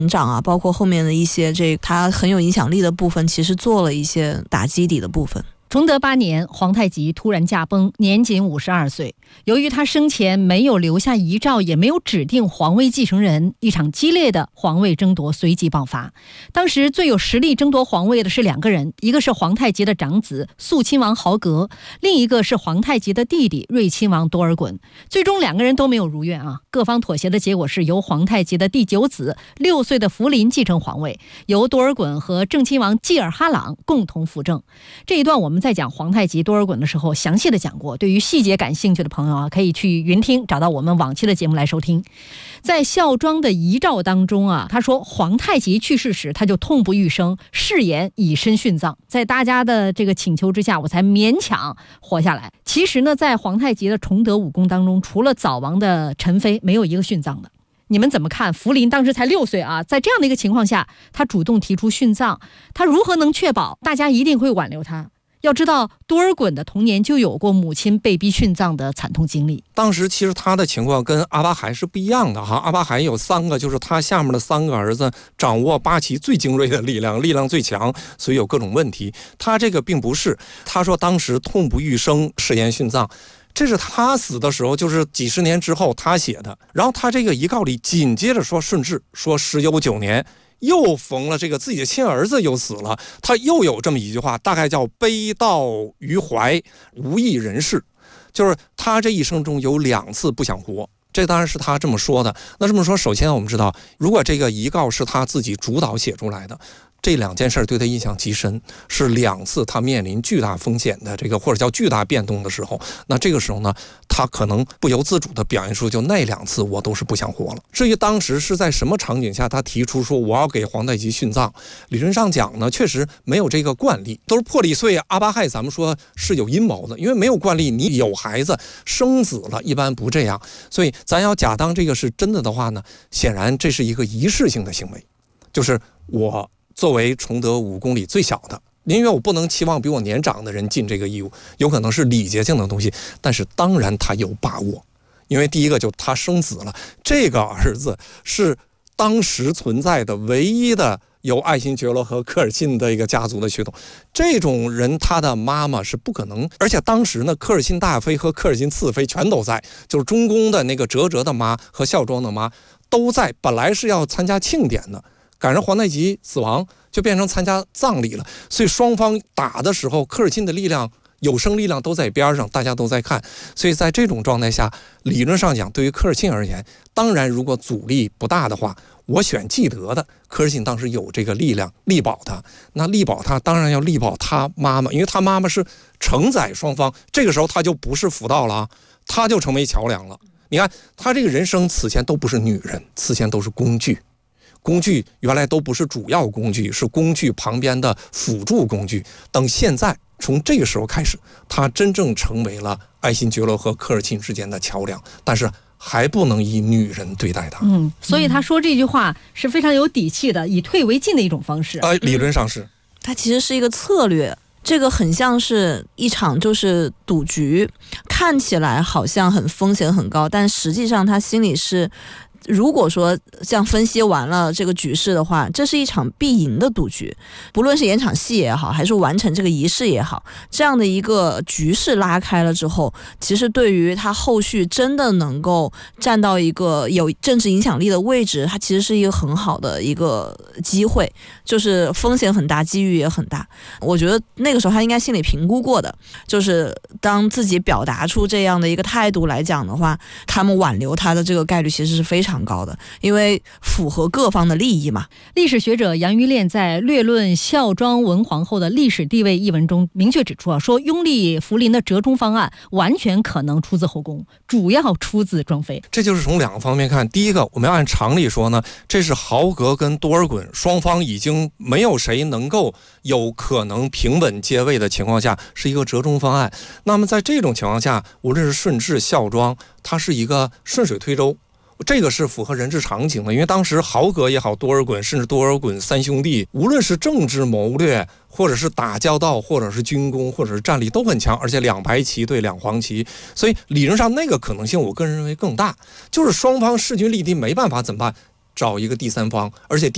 长啊，包括后面的一些他很有影响力的部分，其实做了一些打基底的部分。 崇德8年，皇太极突然驾崩，年仅52岁。由于他生前没有留下遗诏，也没有指定皇位继承人，一场激烈的皇位争夺随即爆发。当时最有实力争夺皇位的是2个人，一个是皇太极的长子肃亲王豪格，另一个是皇太极的弟弟睿亲王多尔衮。最终2个人都没有如愿啊，各方妥协的结果是由皇太极的第9子6岁的福临继承皇位，由多尔衮和正亲王济尔哈朗共同辅政。这一段我们在讲皇太极多尔衮的时候详细的讲过，对于细节感兴趣的朋友啊，可以去云听，找到我们往期的节目来收听。在孝庄的遗诏当中啊，他说皇太极去世时他就痛不欲生，誓言以身殉葬，在大家的这个请求之下，我才勉强活下来。其实呢，在皇太极的崇德武功当中，除了早亡的陈妃，没有一个殉葬的。你们怎么看？福临当时才6岁啊，在这样的一个情况下，他主动提出殉葬，他如何能确保大家一定会挽留他？要知道多尔衮的童年就有过母亲被逼殉葬的惨痛经历。 当时其实他的情况跟阿巴海是不一样的哈。阿巴海有3个，就是他下面的3个儿子掌握八旗最精锐的力量，力量最强，所以有各种问题。他这个并不是，他说当时痛不欲生，誓言殉葬，这是他死的时候，就是几十年之后他写的。然后他这个遗告里紧接着说顺治，说时有9年。又逢了这个自己的亲儿子又死了，他又有这么一句话，大概叫悲悼于怀，无益人世，就是他这一生中有2次不想活。这当然是他这么说的。那这么说，首先我们知道，如果这个遗告是他自己主导写出来的，这2件事对他印象极深，是2次他面临巨大风险的这个或者叫巨大变动的时候。那这个时候呢，他可能不由自主的表现出就那2次我都是不想活了。至于当时是在什么场景下他提出说我要给皇太极殉葬，理论上讲呢，确实没有这个惯例，都是破例。所以阿巴亥咱们说是有阴谋的，因为没有惯例，你有孩子生子了一般不这样。所以咱要假当这个是真的话呢，显然这是一个仪式性的行为，就是我作为崇德5宫里最小的，因为我不能期望比我年长的人尽这个义务，有可能是礼节性的东西，但是当然他有把握，因为第一个就他生子了，这个儿子是当时存在的唯一的有爱新觉罗和科尔沁的一个家族的血统，这种人他的妈妈是不可能，而且当时呢，科尔沁大妃和科尔沁次妃全都在，就是中宫的那个哲的妈和孝庄的妈都在，本来是要参加庆典的，赶上皇太极死亡，就变成参加葬礼了。所以双方打的时候，科尔沁的力量、有生力量都在边上，大家都在看。所以在这种状态下，理论上讲，对于科尔沁而言，当然如果阻力不大的话，我选既得的。科尔沁当时有这个力量力保他，那力保他当然要力保他妈妈，因为他妈妈是承载双方。这个时候他就不是辅道了啊，他就成为桥梁了。你看他这个人生此前都不是女人，此前都是工具。工具原来都不是主要工具，是工具旁边的辅助工具。等现在从这个时候开始，他真正成为了爱新觉罗和科尔沁之间的桥梁，但是还不能以女人对待他。 所以他说这句话是非常有底气的，以退为进的一种方式。 理论上是。 他其实是一个策略，这个很像是一场就是赌局，看起来好像很风险很高，但实际上他心里是，如果说像分析完了这个局势的话，这是一场必赢的赌局，不论是演场戏也好，还是完成这个仪式也好，这样的一个局势拉开了之后，其实对于他后续真的能够站到一个有政治影响力的位置，他其实是一个很好的一个机会，就是风险很大，机遇也很大。我觉得那个时候他应该心里评估过的，就是当自己表达出这样的一个态度来讲的话，他们挽留他的这个概率其实是非常高的，因为符合各方的利益嘛。 历史学者杨于炼在《略论孝庄文皇后的历史地位》一文中明确指出说拥立福临的折中方案完全可能出自后宫，主要出自庄妃。 这就是从2个方面看，第一个，我们要按常理说呢，这是豪格跟多尔衮双方已经没有谁能够有可能平稳接位的情况下，是一个折中方案。那么在这种情况下，无论是顺治、孝庄，它是一个顺水推舟，这个是符合人之常情的。因为当时豪格也好，多尔衮甚至多尔衮3兄弟，无论是政治谋略，或者是打交道，或者是军功，或者是战力都很强，而且2白旗对2黄旗，所以理论上那个可能性我个人认为更大，就是双方势均力敌，没办法怎么办？找一个第三方，而且